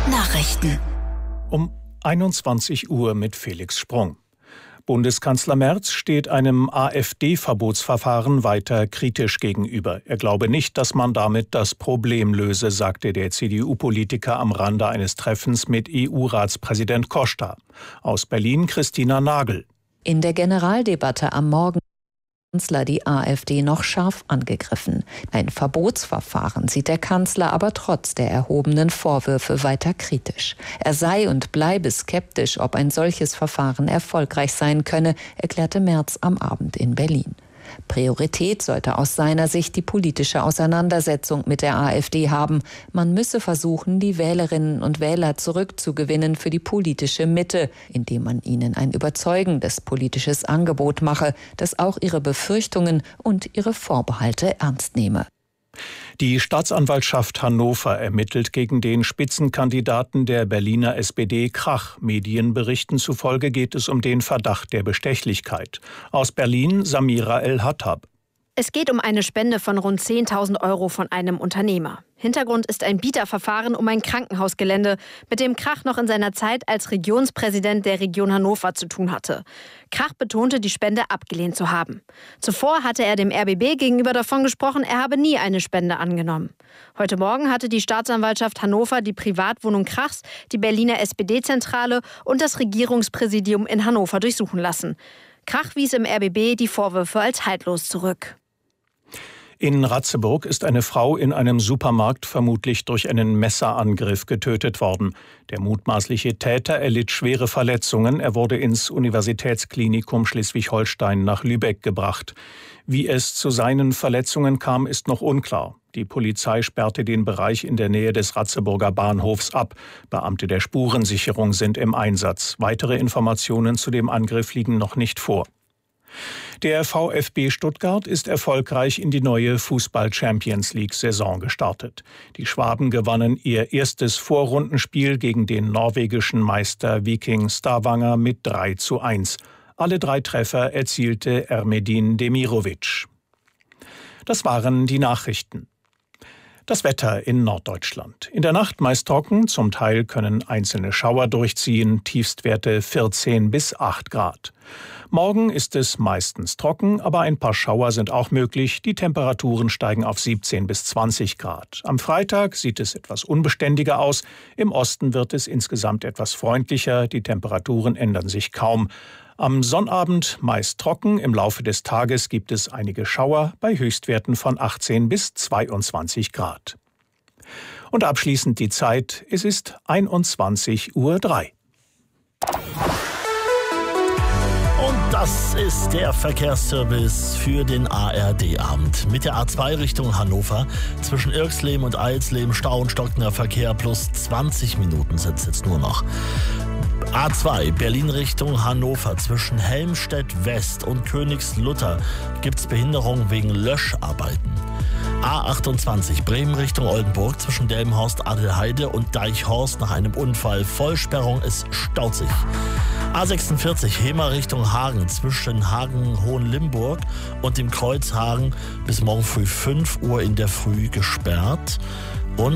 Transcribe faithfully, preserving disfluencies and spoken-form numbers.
Nachrichten. Um einundzwanzig Uhr mit Felix Sprung. Bundeskanzler Merz steht einem AfD-Verbotsverfahren weiter kritisch gegenüber. Er glaube nicht, dass man damit das Problem löse, sagte der C D U-Politiker am Rande eines Treffens mit E U-Ratspräsident Costa. Aus Berlin Christina Nagel. In der Generaldebatte am Morgen Kanzler die AfD noch scharf angegriffen. Ein Verbotsverfahren sieht der Kanzler aber trotz der erhobenen Vorwürfe weiter kritisch. Er sei und bleibe skeptisch, ob ein solches Verfahren erfolgreich sein könne, erklärte Merz am Abend in Berlin. Priorität sollte aus seiner Sicht die politische Auseinandersetzung mit der AfD haben. Man müsse versuchen, die Wählerinnen und Wähler zurückzugewinnen für die politische Mitte, indem man ihnen ein überzeugendes politisches Angebot mache, das auch ihre Befürchtungen und ihre Vorbehalte ernst nehme. Die Staatsanwaltschaft Hannover ermittelt gegen den Spitzenkandidaten der Berliner S P D Krach. Medienberichten zufolge geht es um den Verdacht der Bestechlichkeit. Aus Berlin Samira El-Hattab. Es geht um eine Spende von rund zehntausend Euro von einem Unternehmer. Hintergrund ist ein Bieterverfahren um ein Krankenhausgelände, mit dem Krach noch in seiner Zeit als Regionspräsident der Region Hannover zu tun hatte. Krach betonte, die Spende abgelehnt zu haben. Zuvor hatte er dem R B B gegenüber davon gesprochen, er habe nie eine Spende angenommen. Heute Morgen hatte die Staatsanwaltschaft Hannover die Privatwohnung Krachs, die Berliner S P D-Zentrale und das Regierungspräsidium in Hannover durchsuchen lassen. Krach wies im R B B die Vorwürfe als haltlos zurück. In Ratzeburg ist eine Frau in einem Supermarkt vermutlich durch einen Messerangriff getötet worden. Der mutmaßliche Täter erlitt schwere Verletzungen. Er wurde ins Universitätsklinikum Schleswig-Holstein nach Lübeck gebracht. Wie es zu seinen Verletzungen kam, ist noch unklar. Die Polizei sperrte den Bereich in der Nähe des Ratzeburger Bahnhofs ab. Beamte der Spurensicherung sind im Einsatz. Weitere Informationen zu dem Angriff liegen noch nicht vor. Der VfB Stuttgart ist erfolgreich in die neue Fußball-Champions-League-Saison gestartet. Die Schwaben gewannen ihr erstes Vorrundenspiel gegen den norwegischen Meister Viking Stavanger mit drei zu eins. Alle drei Treffer erzielte Ermedin Demirovic. Das waren die Nachrichten. Das Wetter in Norddeutschland. In der Nacht meist trocken, zum Teil können einzelne Schauer durchziehen, Tiefstwerte vierzehn bis acht Grad. Morgen ist es meistens trocken, aber ein paar Schauer sind auch möglich. Die Temperaturen steigen auf siebzehn bis zwanzig Grad. Am Freitag sieht es etwas unbeständiger aus. Im Osten wird es insgesamt etwas freundlicher. Die Temperaturen ändern sich kaum. Am Sonnabend meist trocken, im Laufe des Tages gibt es einige Schauer bei Höchstwerten von achtzehn bis zweiundzwanzig Grad. Und abschließend die Zeit, es ist einundzwanzig Uhr drei. Und das ist der Verkehrsservice für den A R D-Abend. Mit der A zwei Richtung Hannover zwischen Irxleben und Eilsleben Stau und stockender Verkehr plus zwanzig Minuten sind es jetzt nur noch. A zwei Berlin Richtung Hannover zwischen Helmstedt West und Königslutter gibt es Behinderung wegen Löscharbeiten. A achtundzwanzig Bremen Richtung Oldenburg zwischen Delmenhorst, Adelheide und Deichhorst nach einem Unfall. Vollsperrung, es staut sich. A sechsundvierzig Hemer Richtung Hagen zwischen Hagen-Hohenlimburg und dem Kreuz Hagen bis morgen früh fünf Uhr in der Früh gesperrt.